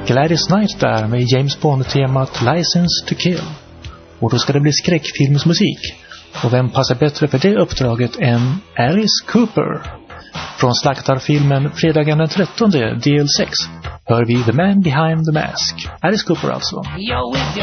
Gladys Knight där med James Bond-temat License to Kill. Och då ska det bli skräckfilmsmusik. Och vem passar bättre för det uppdraget än Alice Cooper? Från slaktarfilmen Fredagen den 13, del 6, hör vi The Man Behind the Mask. Alice Cooper alltså. You're with your